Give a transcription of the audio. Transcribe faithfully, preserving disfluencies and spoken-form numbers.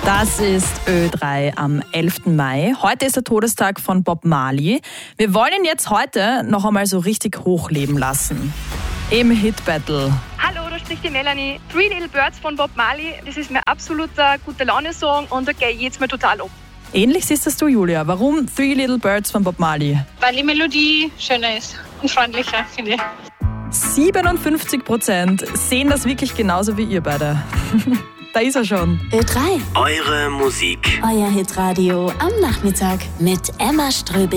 Das ist Ö drei am elften Mai. Heute ist der Todestag von Bob Marley. Wir wollen ihn jetzt heute noch einmal so richtig hochleben lassen. Im Hit-Battle. Hallo, da spricht die Melanie. Three Little Birds von Bob Marley, das ist mein absoluter Gute-Laune-Song und da gehe ich jetzt mal total ab. Ähnlich siehst das du, Julia. Warum Three Little Birds von Bob Marley? Weil die Melodie schöner ist und freundlicher, finde ich. siebenundfünfzig Prozent sehen das wirklich genauso wie ihr beide. Da ist er schon. Ö drei. Eure Musik. Euer Hitradio am Nachmittag mit Emma Ströbele.